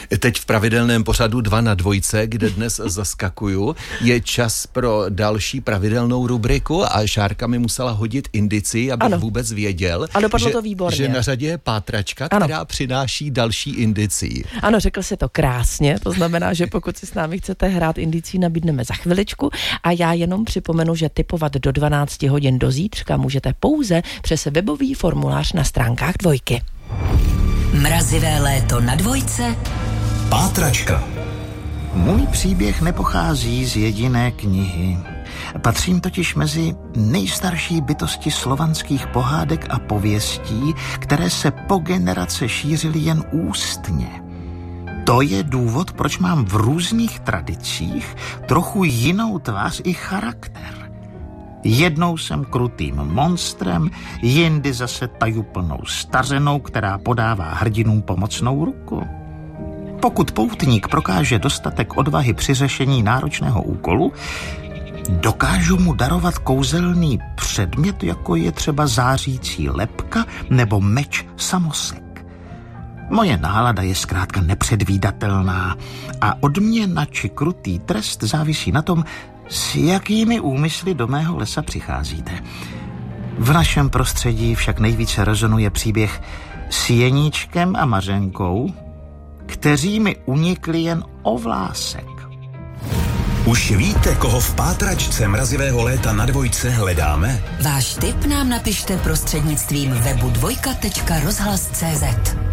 Teď v pravidelném pořadu 2 na 2, kde dnes zaskakuju, je čas pro další pravidelnou rubriku a Šárka mi musela hodit indici, abych vůbec věděl, že na řadě je pátračka, která přináší další indici. Ano, řekl si to krásně, to znamená, že pokud si s námi chcete hrát indicí, nabídneme za chviličku a já jenom připomenu, že tipovat do 12 hodin do zítřka můžete pouze přes webový formulář na stránkách Dvojky. Mrazivé léto na Dvojce. Pátračka. Můj příběh nepochází z jediné knihy. Patřím totiž mezi nejstarší bytosti slovanských pohádek a pověstí, které se po generace šířily jen ústně. To je důvod, proč mám v různých tradicích trochu jinou tvář i charakter. Jednou jsem krutým monstrem, jindy zase tajuplnou stařenou, která podává hrdinům pomocnou ruku. Pokud poutník prokáže dostatek odvahy při řešení náročného úkolu, dokážu mu darovat kouzelný předmět, jako je třeba zářící lebka nebo meč samosek. Moje nálada je zkrátka nepředvídatelná a odměna či krutý trest závisí na tom, s jakými úmysly do mého lesa přicházíte. V našem prostředí však nejvíce rezonuje příběh s Jeníčkem a Mařenkou, kteří mi unikli jen o vlásek. Už víte, koho v pátračce Mrazivého léta na Dvojce hledáme? Váš tip nám napište prostřednictvím webu dvojka.rozhlas.cz.